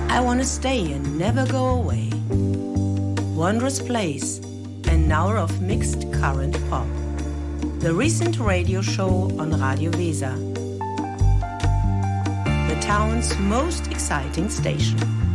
I Wanna Stay and Never Go Away, Wondrous Place, an hour of mixed current pop. The recent radio show on Radio Weser, the town's most exciting station.